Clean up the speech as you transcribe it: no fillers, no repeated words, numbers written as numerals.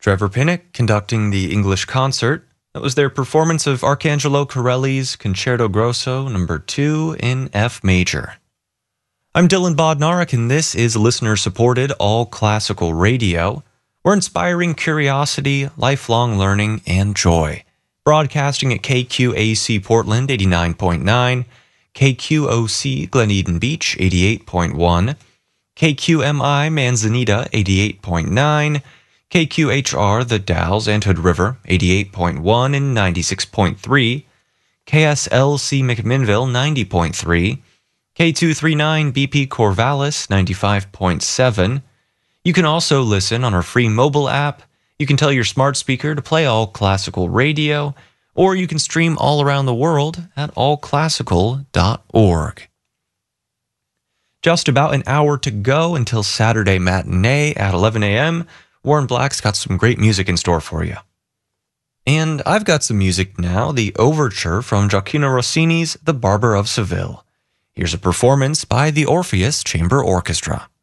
Trevor Pinnock conducting the English concert. That was their performance of Arcangelo Corelli's Concerto Grosso No. 2 in F major. I'm Dylan Bodnarik, and this is listener-supported all-classical radio. We're inspiring curiosity, lifelong learning, and joy. Broadcasting at KQAC Portland 89.9, KQOC Glen Eden Beach 88.1, KQMI Manzanita 88.9, KQHR The Dalles and Hood River 88.1 and 96.3, KSLC McMinnville 90.3, K239 BP Corvallis 95.7. You can also listen on our free mobile app. You can tell your smart speaker to play all classical radio, or you can stream all around the world at allclassical.org. Just about an hour to go until Saturday matinee at 11 a.m. Warren Black's got some great music in store for you. And I've got some music now, the overture from Gioacchino Rossini's The Barber of Seville. Here's a performance by the Orpheus Chamber Orchestra.